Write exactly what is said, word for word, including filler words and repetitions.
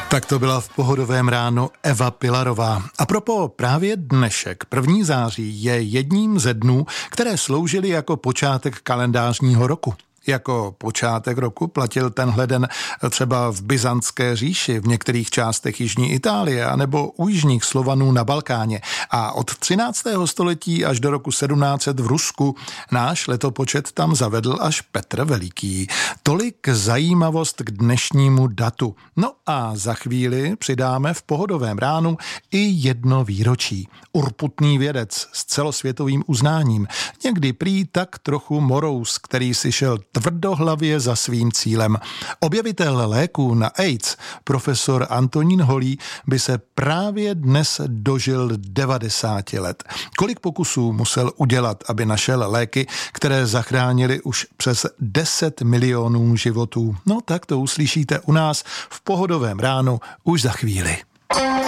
Tak to byla v Pohodovém ránu Eva Pilarová. A propos, právě dnešek, první září, je jedním ze dnů, které sloužily jako počátek kalendářního roku. Jako počátek roku platil tenhle den třeba v Byzantské říši, v některých částech jižní Itálie anebo u jižních Slovanů na Balkáně. A od třináctého století až do roku sedmnáct set v Rusku náš letopočet tam zavedl až Petr Veliký. Tolik zajímavost k dnešnímu datu. No a za chvíli přidáme v Pohodovém ránu i jedno výročí. Urputný vědec s celosvětovým uznáním. Někdy prý tak trochu morous, který si šel tvrdohlavě za svým cílem. Objevitel léků na AIDS, profesor Antonín Holý, by se právě dnes dožil devadesáti let. Kolik pokusů musel udělat, aby našel léky, které zachránily už přes deset milionů životů? No tak to uslyšíte u nás v Pohodovém ránu už za chvíli.